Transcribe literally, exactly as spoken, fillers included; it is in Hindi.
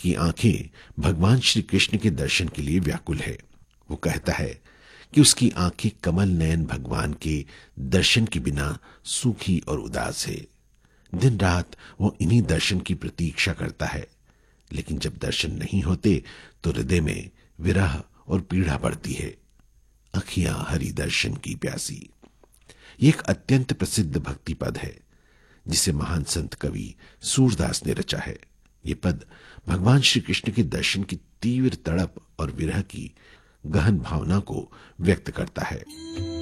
की आंखें भगवान श्री कृष्ण के दर्शन के लिए व्याकुल है। वो कहता है कि उसकी आंखें कमल नयन भगवान के दर्शन के बिना सूखी और उदास है। दिन रात वो इन्हीं दर्शन की प्रतीक्षा करता है, लेकिन जब दर्शन नहीं होते तो हृदय में विरह और पीड़ा बढ़ती है। अखियां हरि दर्शन की प्यासी, ये एक अत्यंत प्रसिद्ध भक्ति पद है जिसे महान संत कवि सूरदास ने रचा है। ये पद भगवान श्री कृष्ण के दर्शन की तीव्र तड़प और विरह की गहन भावना को व्यक्त करता है।